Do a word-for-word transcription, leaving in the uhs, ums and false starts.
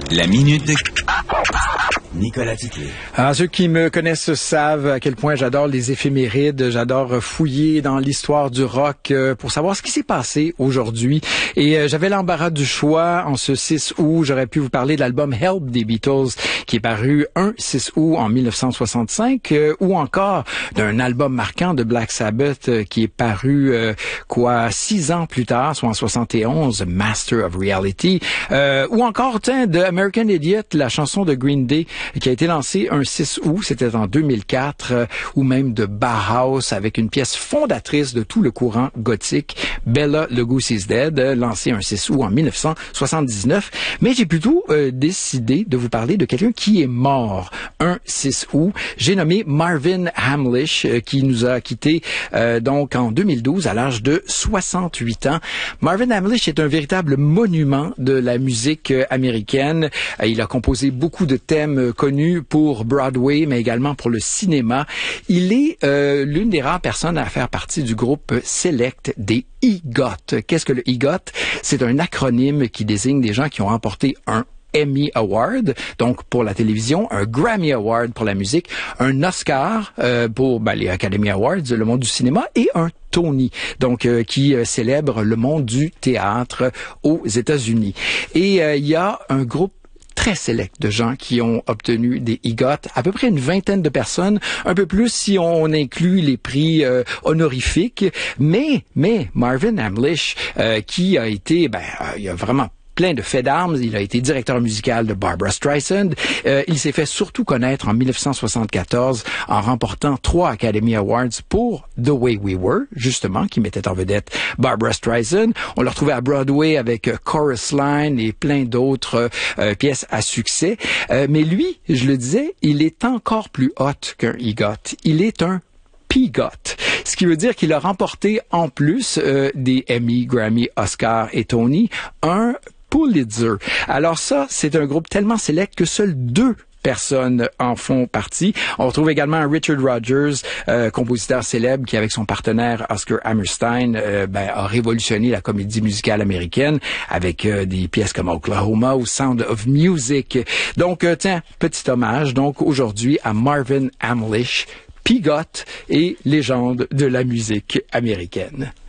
La minute de Nicolas Titley. Alors, ceux qui me connaissent savent à quel point j'adore les éphémérides, j'adore fouiller dans l'histoire du rock euh, pour savoir ce qui s'est passé aujourd'hui. Et euh, j'avais l'embarras du choix en ce six août. J'aurais pu vous parler de l'album Help des Beatles qui est paru un six août en dix-neuf cent soixante-cinq euh, ou encore d'un album marquant de Black Sabbath euh, qui est paru euh, quoi six ans plus tard, soit en soixante et onze, Master of Reality, euh, ou encore tiens, de American Idiot, la chanson de Green Day qui a été lancée un six août, c'était en deux mille quatre, euh, ou même de Bauhaus avec une pièce fondatrice de tout le courant gothique, Bella Lugosi's Dead, euh, lancée un six août en dix-neuf cent soixante-dix-neuf. Mais j'ai plutôt euh, décidé de vous parler de quelqu'un qui est mort un six août. J'ai nommé Marvin Hamlisch, euh, qui nous a quittés euh, donc en deux mille douze à l'âge de soixante-huit ans. Marvin Hamlisch est un véritable monument de la musique euh, américaine. Euh, il a composé beaucoup de thèmes euh, connus pour Broadway, mais également pour le cinéma. Il est euh, l'une des rares personnes à faire partie du groupe Select des EGOT. Qu'est-ce que le EGOT? C'est un acronyme qui désigne des gens qui ont remporté un Emmy Award, donc pour la télévision, un Grammy Award pour la musique, un Oscar euh, pour ben, les Academy Awards, le monde du cinéma, et un Tony, donc euh, qui euh, célèbre le monde du théâtre aux États-Unis. Et euh, il y a un groupe très sélect de gens qui ont obtenu des EGOT, à peu près une vingtaine de personnes, un peu plus si on inclut les prix euh, honorifiques, mais mais Marvin Hamlisch, euh, qui a été, ben, euh, il a vraiment plein de faits d'armes. Il a été directeur musical de Barbra Streisand. Euh, il s'est fait surtout connaître en dix-neuf cent soixante-quatorze en remportant trois Academy Awards pour The Way We Were, justement, qui mettait en vedette Barbra Streisand. On l'a retrouvé à Broadway avec euh, Chorus Line et plein d'autres euh, pièces à succès. Euh, mais lui, je le disais, il est encore plus hot qu'un EGOT. Il est un EGOT, ce qui veut dire qu'il a remporté en plus euh, des Emmy, Grammy, Oscar et Tony, un Pulitzer. Alors ça, c'est un groupe tellement sélect que seuls deux personnes en font partie. On retrouve également Richard Rodgers, euh, compositeur célèbre qui, avec son partenaire Oscar Hammerstein, euh, ben, a révolutionné la comédie musicale américaine avec euh, des pièces comme Oklahoma ou Sound of Music. Donc, euh, tiens, petit hommage donc aujourd'hui à Marvin Hamlisch, EGOT et légende de la musique américaine.